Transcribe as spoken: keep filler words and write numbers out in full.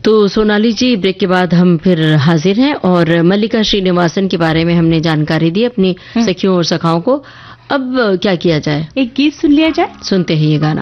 तो सोनाली जी, ब्रेक के बाद हम फिर हाजिर हैं और मल्लिका श्रीनिवासन के बारे में हमने जानकारी दी अपनी सखियों और सखाओं को। अब क्या किया जाए? एक गीत सुन लिया जाए। सुनते हैं ये गाना।